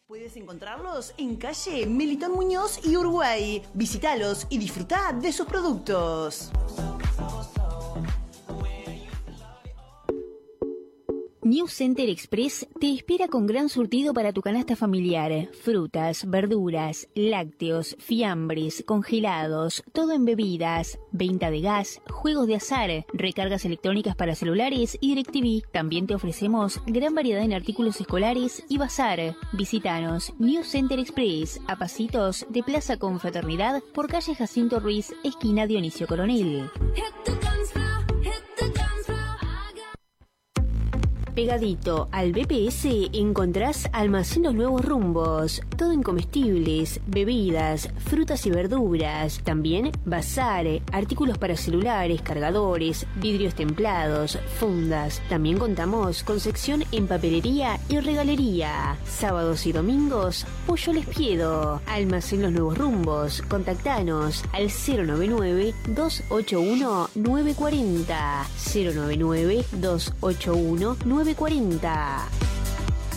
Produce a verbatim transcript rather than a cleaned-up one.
Puedes encontrarlos en calle Melitón Muñoz y Uruguay. Visítalos y disfrutá de sus productos. New Center Express te espera con gran surtido para tu canasta familiar. Frutas, verduras, lácteos, fiambres, congelados, todo en bebidas, venta de gas, juegos de azar, recargas electrónicas para celulares y DirecTV. También te ofrecemos gran variedad en artículos escolares y bazar. Visítanos New Center Express, a pasitos de Plaza Confraternidad por calle Jacinto Ruiz, esquina Dionisio Coronel. Pegadito al B P S encontrás Almacén Los Nuevos Rumbos, todo en comestibles, bebidas, frutas y verduras, también bazar, artículos para celulares, cargadores, vidrios templados, fundas. También contamos con sección en papelería y regalería. Sábados y domingos, Pollo Les Piedo. Almacén Los Nuevos Rumbos, contactanos al cero noventa y nueve, dos ochenta y uno, nueve cuarenta, cero noventa y nueve, dos ochenta y uno, nueve cuarenta.